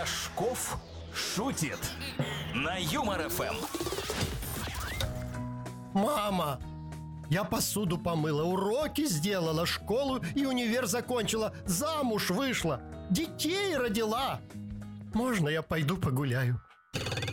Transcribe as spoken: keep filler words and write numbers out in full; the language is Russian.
Рожков шутит на Юмор ФМ. Мама, я посуду помыла, уроки сделала, школу и универ закончила, замуж вышла, детей родила. Можно я пойду погуляю?